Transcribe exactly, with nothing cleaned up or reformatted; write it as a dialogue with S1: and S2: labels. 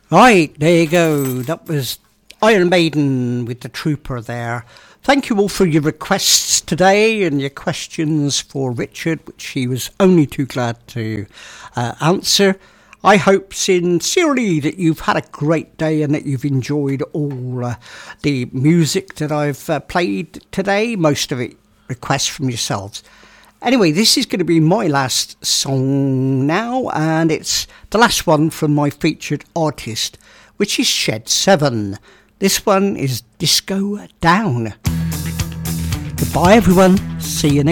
S1: Right, there you go. That was Iron Maiden with the Trooper there. Thank you all for your requests today and your questions for Richard, which he was only too glad to uh, answer. I hope sincerely that you've had a great day and that you've enjoyed all uh, the music that I've uh, played today, most of it requests from yourselves. Anyway, this is going to be my last song now, and it's the last one from my featured artist, which is Shed seven. This one is Disco Down. Goodbye, everyone. See you next